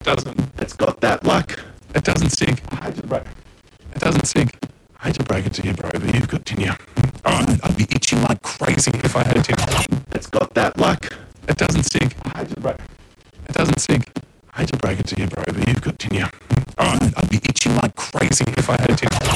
doesn't. It's got that luck. It doesn't sink. I hate to break. It doesn't sink. I hate to break it to you, bro, but you've got tinea. I'd be itching like crazy if I had tinea. It's got that luck. It doesn't sink. I hate to break. It doesn't sink. I hate to break it to you, bro, but you've got tinea. I'd be itching like crazy if I had tinea.